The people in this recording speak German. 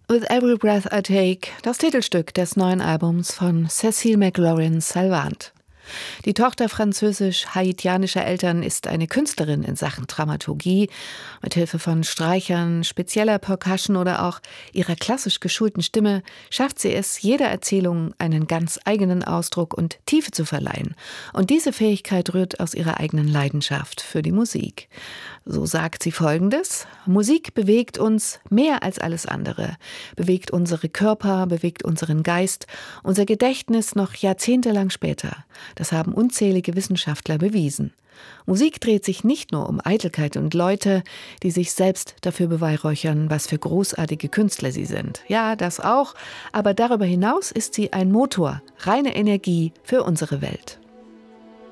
With Every Breath I Take, das Titelstück des neuen Albums von Cécile McLaurin-Salvant. Die Tochter französisch-haitianischer Eltern ist eine Künstlerin in Sachen Dramaturgie. Mit Hilfe von Streichern, spezieller Percussion oder auch ihrer klassisch geschulten Stimme schafft sie es, jeder Erzählung einen ganz eigenen Ausdruck und Tiefe zu verleihen. Und diese Fähigkeit rührt aus ihrer eigenen Leidenschaft für die Musik. So sagt sie Folgendes: Musik bewegt uns mehr als alles andere, bewegt unsere Körper, bewegt unseren Geist, unser Gedächtnis noch jahrzehntelang später. Das haben unzählige Wissenschaftler bewiesen. Musik dreht sich nicht nur um Eitelkeit und Leute, die sich selbst dafür beweihräuchern, was für großartige Künstler sie sind. Ja, das auch, aber darüber hinaus ist sie ein Motor, reine Energie für unsere Welt.